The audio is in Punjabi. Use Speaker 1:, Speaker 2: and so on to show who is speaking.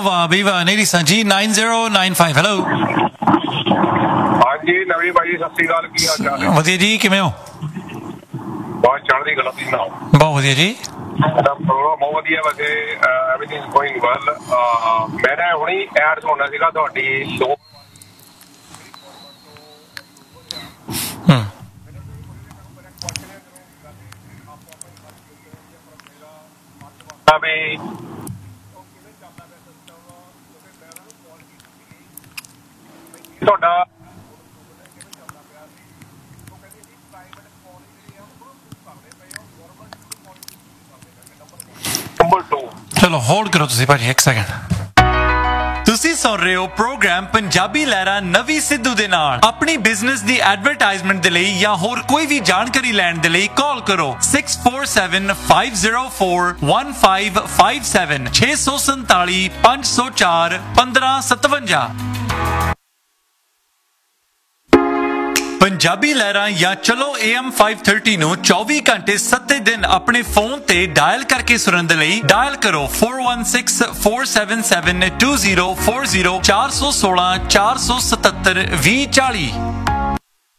Speaker 1: ਵਾਹ ਬਈ ਵਾਹ ਨੇਰੀ ਸਾਂਝੀ 9095 ਹੈਲੋ
Speaker 2: ਹਾਂਜੀ ਨਵੀਂ ਭਾਈ ਸਤਿ ਸ਼੍ਰੀ ਅਕਾਲ ਕੀ ਹਾਲ ਚਾਲ ਹੈ
Speaker 1: ਵਧੀਆ ਜੀ ਕਿਵੇਂ ਹੋ
Speaker 2: ਬਹੁਤ ਚੜ੍ਹਦੀ ਕਲਾ ਤੁਸੀਂ ਸੁਣਾਓ
Speaker 1: ਬਹੁਤ ਵਧੀਆ ਜੀ
Speaker 2: ਪ੍ਰੋਗਰਾਮ ਬਹੁਤ ਵਧੀਆ ਵੈਸੇ ਐਵਰੀਥਿੰਗ ਇਜ਼ ਗੋਇੰਗ ਵੈਲ ਮੈਂ ਹੁਣੀ ਐਡ ਸੁਣਨਾ ਸੀਗਾ ਤੁਹਾਡੀ ਸ਼ੋ ਵੀ ਤੁਹਾਡਾ ਨੰਬਰ 2
Speaker 1: ਚਲੋ ਹੋਲਡ ਕਰੋ ਤੁਸੀਂ ਭਾਜੀ ਇੱਕ ਸੈਕਿੰਡ ਤੁਸੀਂ ਸੁਣ ਰਹੇ ਹੋ ਪ੍ਰੋਗਰਾਮ ਪੰਜਾਬੀ ਲਹਿਰਾ ਨਵੀਂ ਸਿੱਧੂ ਦੇ ਨਾਲ ਆਪਣੀ ਬਿਜ਼ਨਸ ਦੀ ਐਡਵਰਟਾਈਜ਼ਮੈਂਟ ਦੇ ਲਈ ਜਾਂ ਹੋਰ ਕੋਈ ਵੀ ਜਾਣਕਾਰੀ ਲੈਣ ਦੇ ਲਈ ਕਾਲ ਕਰੋ 6475041557 647 504 1557 ਪੰਜਾਬੀ ਲਹਿਰਾਂ ਜਾਂ ਚਲੋ AM 530 ਨੂੰ 24 ਘੰਟੇ 7 ਦਿਨ ਆਪਣੇ ਫੋਨ ਤੇ ਡਾਇਲ ਕਰਕੇ ਸੁਣਨ ਦੇ ਲਈ ਡਾਇਲ ਕਰੋ 4164772040 416 477 2040